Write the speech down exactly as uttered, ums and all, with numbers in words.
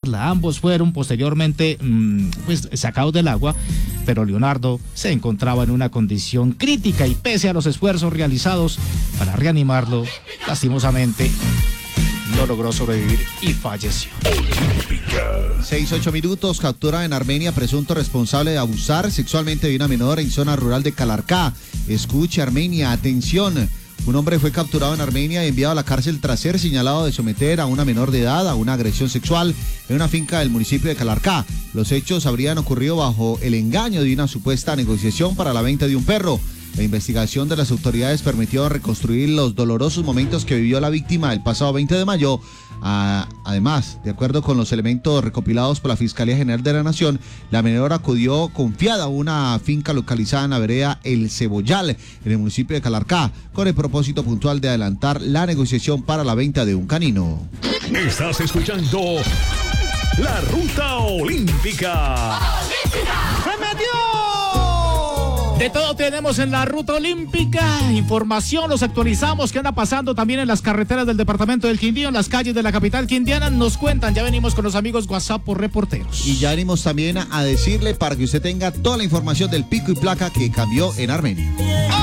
salvarla. Ambos fueron posteriormente mmm, pues, sacados del agua, pero Leonardo se encontraba en una condición crítica y pese a los esfuerzos realizados para reanimarlo, lastimosamente no logró sobrevivir y falleció. seis, ocho minutos, captura en Armenia presunto responsable de abusar sexualmente de una menor en zona rural de Calarcá. Escuche, Armenia, atención. Un hombre fue capturado en Armenia y enviado a la cárcel tras ser señalado de someter a una menor de edad a una agresión sexual en una finca del municipio de Calarcá. Los hechos habrían ocurrido bajo el engaño de una supuesta negociación para la venta de un perro. La investigación de las autoridades permitió reconstruir los dolorosos momentos que vivió la víctima el pasado veinte de mayo. Ah, además, de acuerdo con los elementos recopilados por la Fiscalía General de la Nación, la menor acudió confiada a una finca localizada en la vereda El Cebollal, en el municipio de Calarcá, con el propósito puntual de adelantar la negociación para la venta de un canino. Estás escuchando La Ruta Olímpica. ¡Olímpica! ¡Se metió! De todo tenemos en la Ruta Olímpica, información, los actualizamos, qué anda pasando también en las carreteras del departamento del Quindío, en las calles de la capital quindiana, nos cuentan, ya venimos con los amigos WhatsApp por reporteros. Y ya venimos también a decirle para que usted tenga toda la información del pico y placa que cambió en Armenia.